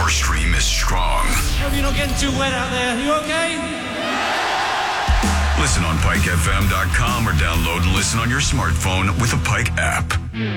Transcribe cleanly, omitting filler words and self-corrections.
Our stream is strong. Hope you're not getting too wet out there. You okay? Listen on PikeFM.com or download and listen on your smartphone with the Pike app.